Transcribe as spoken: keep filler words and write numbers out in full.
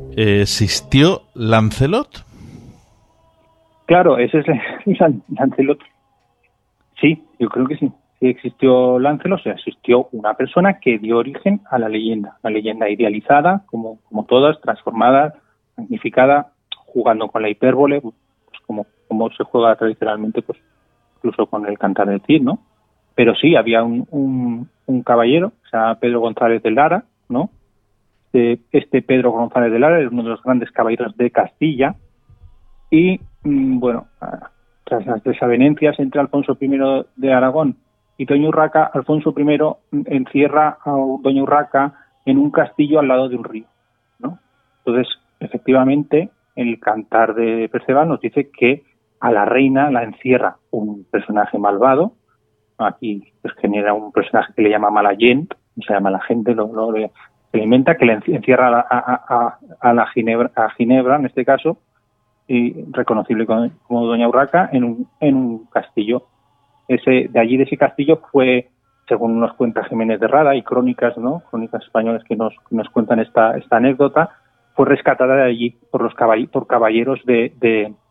¿Existió Lancelot? Claro, ese es Lancelot. Sí, yo creo que sí. Sí existió Lancelot, o sea, existió una persona que dio origen a la leyenda. Una leyenda idealizada, como, como todas, transformada, magnificada, jugando con la hipérbole, pues como, como se juega tradicionalmente, pues incluso con el Cantar del Cid, ¿no? Pero sí, había un, un, un caballero, o sea, Pedro González de Lara, ¿no? Este Pedro González de Lara era uno de los grandes caballeros de Castilla y, mmm, bueno, tras las desavenencias entre Alfonso primero de Aragón y Doña Urraca, Alfonso primero encierra a Doña Urraca en un castillo al lado de un río, ¿no? Entonces, efectivamente, el Cantar de Perceval nos dice que a la reina la encierra un personaje malvado. Aquí pues genera un personaje que le llama Malayent, o sea, mala gente, lo, lo, se le inventa, que le encierra a, a, a, a la Ginebra, a Ginebra, en este caso, y reconocible como, como Doña Urraca, en un, en un castillo. Ese, de allí, de ese castillo, fue, según nos cuenta Jiménez de Rada, y crónicas, ¿no? Crónicas españolas que nos, nos cuentan esta, esta anécdota, fue rescatada de allí por los caball por caballeros de, de,